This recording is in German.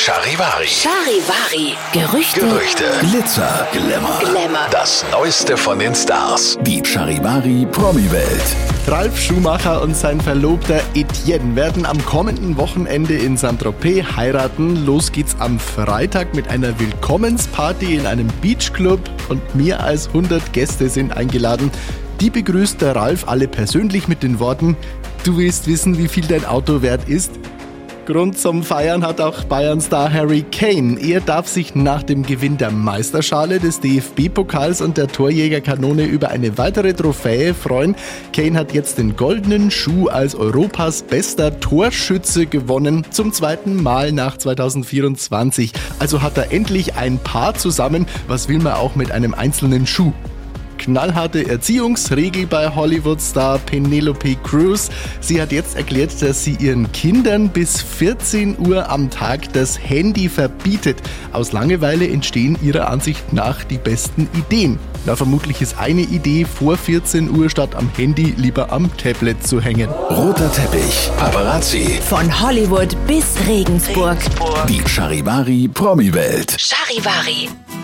Charivari. Charivari. Gerüchte. Glitzer. Glamour. Das Neueste von den Stars. Die Charivari Promi-Welt. Ralf Schumacher und sein Verlobter Etienne werden am kommenden Wochenende in Saint-Tropez heiraten. Los geht's am Freitag mit einer Willkommensparty in einem Beachclub und mehr als 100 Gäste sind eingeladen. Die begrüßt der Ralf alle persönlich mit den Worten: Du willst wissen, wie viel dein Auto wert ist? Grund zum Feiern hat auch Bayern-Star Harry Kane. Er darf sich nach dem Gewinn der Meisterschale, des DFB-Pokals und der Torjägerkanone über eine weitere Trophäe freuen. Kane hat jetzt den goldenen Schuh als Europas bester Torschütze gewonnen, zum zweiten Mal nach 2024. Also hat er endlich ein Paar zusammen. Was will man auch mit einem einzelnen Schuh? Knallharte Erziehungsregel bei Hollywood-Star Penelope Cruz. Sie hat jetzt erklärt, dass sie ihren Kindern bis 14 Uhr am Tag das Handy verbietet. Aus Langeweile entstehen ihrer Ansicht nach die besten Ideen. Na, vermutlich ist eine Idee, vor 14 Uhr statt am Handy lieber am Tablet zu hängen. Roter Teppich. Paparazzi. Von Hollywood bis Regensburg. Die Charivari Promi-Welt. Charivari.